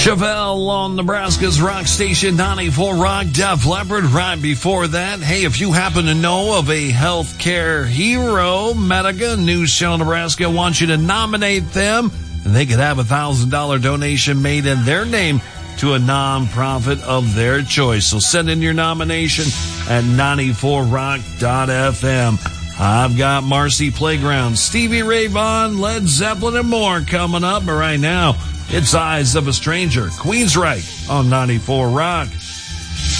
Chevelle on Nebraska's rock station 94 Rock. Def Leppard right before that. Hey, if you happen to know of a healthcare hero, Medica, News Channel Nebraska wants you to nominate them, and they could have a $1,000 donation made in their name to a nonprofit of their choice. So send in your nomination at 94rock.fm. I've got Marcy Playground, Stevie Ray Vaughan, Led Zeppelin, and more coming up. But right now, it's Eyes of a Stranger, Queensryche on 94 Rock.